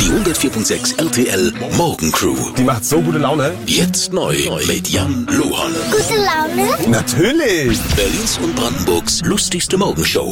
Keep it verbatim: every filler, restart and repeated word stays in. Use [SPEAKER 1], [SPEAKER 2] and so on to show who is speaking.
[SPEAKER 1] Die hundertvier Komma sechs R T L Morgencrew.
[SPEAKER 2] Die macht so gute Laune.
[SPEAKER 1] Jetzt neu mit Jan Lohan.
[SPEAKER 3] Gute Laune?
[SPEAKER 2] Natürlich.
[SPEAKER 1] Berlins und Brandenburgs lustigste Morgenshow.